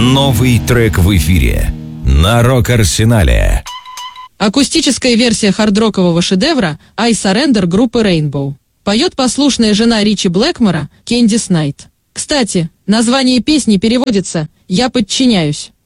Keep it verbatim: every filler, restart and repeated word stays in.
Новый трек в эфире на Рок-Арсенале. Акустическая версия хардрокового шедевра «I Surrender» группы Rainbow. Поет послушная жена Ричи Блэкмора, Кэндис Найт. Кстати, название песни переводится «Я подчиняюсь».